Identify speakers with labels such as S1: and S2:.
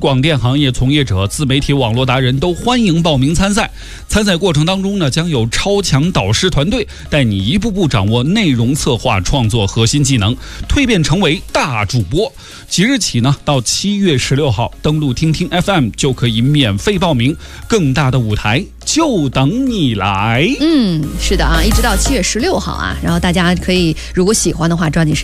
S1: 广电行业从业者、自媒体网络达人都欢迎报名参赛。参赛过程当中呢，将有超强导师团队带你一步步掌握内容策划创作核心技能，蜕变成为大主播。即日起呢，到7月16号，登录听听 FM 就可以免费报名，更大的舞台就等你来。
S2: 是的啊，一直到7月16号啊，然后大家可以如果喜欢的话，抓紧时间